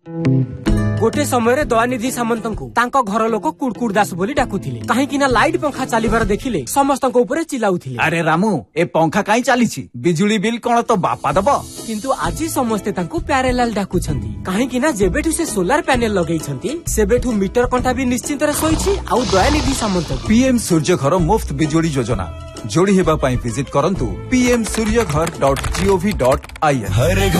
गोटे समय दयानिधि सामंत को घर लोक कुड़कुड़ दास बोली डाकुथिले कहीं ना लाइट पंखा चलीबार देखिले समस्त ऊपर चिल्लाउथिले। अरे रामू ए पंखा कहीं चली बिजुली बिल कौन तो बापा दब किंतु आज समस्ते तांको प्यारेलाल डाकुछंती कहीं ना जेबेठु से सोलार पैनल लगेइछंती सेबेठु मीटर कंटा भी निश्चिंत रे सोइछि आउ दयानिधि सामंत पीएम सूर्य घर मुफ्त बिजुली योजना जोड़ी हेबा पई विजिट करंतु pmsuryaghar.gov.in।